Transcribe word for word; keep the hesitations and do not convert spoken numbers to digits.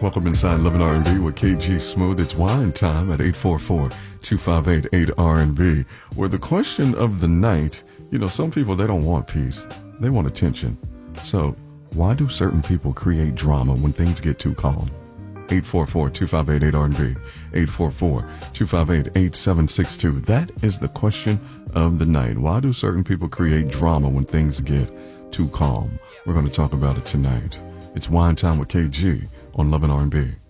Welcome inside Love and R and B with K G Smooth. It's wine time at eight four four, two five eight, eight R and B. Where the question of the night, you know, some people, they don't want peace. They want attention. So why do certain people create drama when things get too calm? eight four four, two five eight, eight R and B. eight four four, two five eight, eight seven six two. That is the question of the night. Why do certain people create drama when things get too calm? We're going to talk about it tonight. It's wine time with K G on Love and R and B.